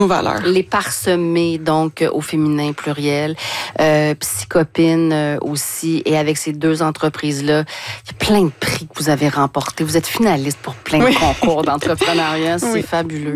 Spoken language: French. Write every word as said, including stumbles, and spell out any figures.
nos valeurs. Les parsemer, donc, au féminin pluriel. Euh, Psychopine euh, aussi. Et avec ces deux entreprises-là, il y a plein de prix que vous avez remportés. Vous êtes finaliste pour plein de oui. concours d'entrepreneuriat. C'est oui. fabuleux.